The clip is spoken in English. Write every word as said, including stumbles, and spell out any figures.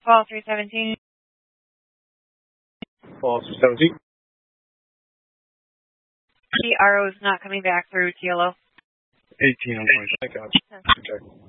Call three seventeen. Call three seventeen. The R O is not coming back through T L O. eighteen, I'm sorry. Thank God. Okay.